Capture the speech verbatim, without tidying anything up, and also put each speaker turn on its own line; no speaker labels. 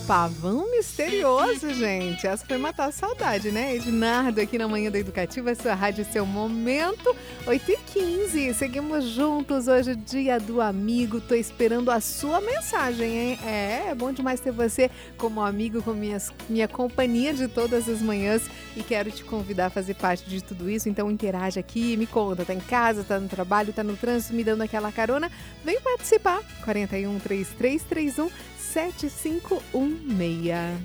Pavão misterioso, gente. Essa foi matar a saudade, né? Ednardo aqui na Manhã da Educativa, sua rádio, seu momento. oito e quinze. Seguimos juntos hoje, dia do amigo. Tô esperando a sua mensagem, hein? É, é bom demais ter você como amigo, com minhas, minha companhia de todas as manhãs. E quero te convidar a fazer parte de tudo isso. Então interage aqui, me conta. Tá em casa, tá no trabalho, tá no trânsito, me dando aquela carona. Vem participar. quarenta e um, trinta e três, trinta e um, sete cinco um seis.